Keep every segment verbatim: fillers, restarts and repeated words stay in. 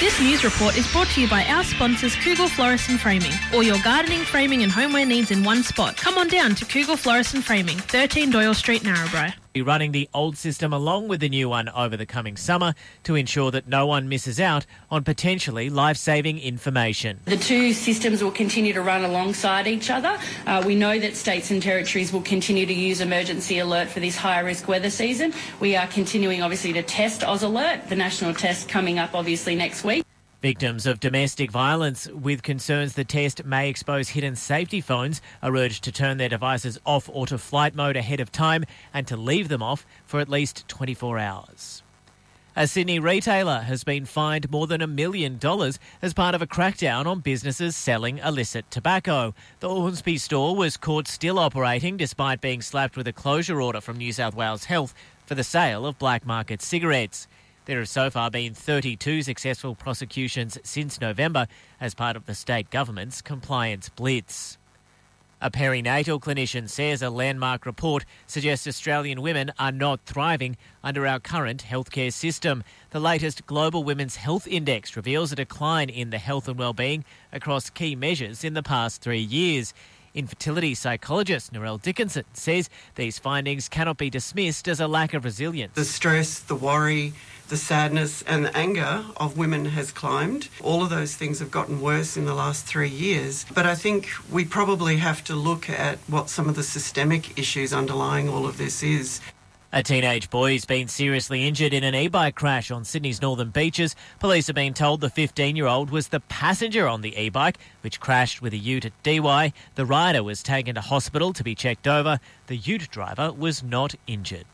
This news report is brought to you by our sponsors Kugel Florist and Framing. All your gardening, framing and homeware needs in one spot. Come on down to Kugel Florist and Framing, thirteen Doyle Street, Narrabri. Be running the old system along with the new one over the coming summer to ensure that no one misses out on potentially life-saving information. The two systems will continue to run alongside each other. Uh, we know that states and territories will continue to use emergency alert for this high-risk weather season. We are continuing, obviously, to test Oz Alert, the national test coming up, obviously, next week. Victims of domestic violence with concerns the test may expose hidden safety phones are urged to turn their devices off or to flight mode ahead of time and to leave them off for at least twenty-four hours. A Sydney retailer has been fined more than a million dollars as part of a crackdown on businesses selling illicit tobacco. The Hornsby store was caught still operating despite being slapped with a closure order from New South Wales Health for the sale of black market cigarettes. There have so far been thirty-two successful prosecutions since November as part of the state government's compliance blitz. A perinatal clinician says a landmark report suggests Australian women are not thriving under our current healthcare system. The latest Global Women's Health Index reveals a decline in the health and well-being across key measures in the past three years. Infertility psychologist Narelle Dickinson says these findings cannot be dismissed as a lack of resilience. The stress, the worry, the sadness and the anger of women has climbed. All of those things have gotten worse in the last three years. But I think we probably have to look at what some of the systemic issues underlying all of this is. A teenage boy has been seriously injured in an e-bike crash on Sydney's northern beaches. Police have been told the fifteen-year-old was the passenger on the e-bike, which crashed with a ute at D Y. The rider was taken to hospital to be checked over. The ute driver was not injured.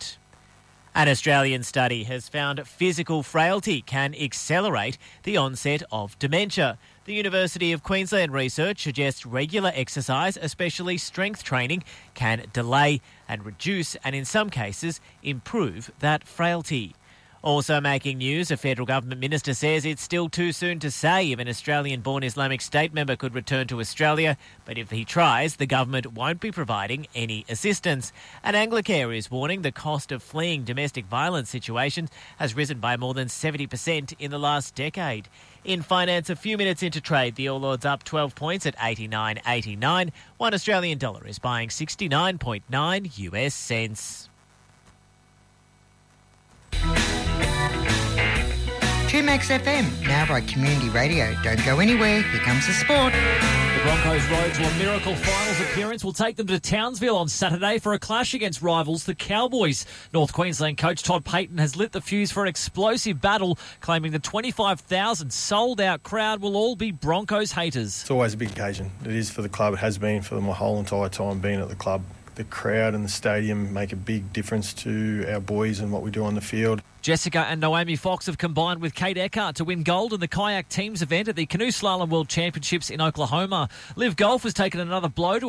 An Australian study has found physical frailty can accelerate the onset of dementia. The University of Queensland research suggests regular exercise, especially strength training, can delay and reduce and in some cases improve that frailty. Also making news, a federal government minister says it's still too soon to say if an Australian-born Islamic State member could return to Australia, but if he tries, the government won't be providing any assistance. And Anglicare is warning the cost of fleeing domestic violence situations has risen by more than seventy percent in the last decade. In finance, a few minutes into trade, the All Ords up twelve points at eighty-nine eighty-nine. One Australian dollar is buying sixty-nine point nine U S cents. two Max F M, Narrabri Community Radio. Don't go anywhere, here comes the sport. The Broncos' road to a miracle finals appearance will take them to Townsville on Saturday for a clash against rivals the Cowboys. North Queensland coach Todd Payton has lit the fuse for an explosive battle, claiming the twenty-five thousand sold-out crowd will all be Broncos haters. It's always a big occasion. It is for the club. It has been for my whole entire time being at the club. The crowd and the stadium make a big difference to our boys and what we do on the field. Jessica and Naomi Fox have combined with Kate Eckhart to win gold in the kayak teams event at the Canoe Slalom World Championships in Oklahoma. Liv Golf has taken another blow to